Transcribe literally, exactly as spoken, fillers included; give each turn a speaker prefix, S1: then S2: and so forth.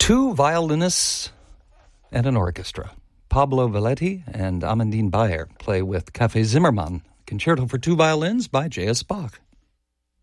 S1: Two violinists and an orchestra. Pablo Valetti and Amandine Bayer play with Café Zimmermann, Concerto for Two Violins by J S. Bach.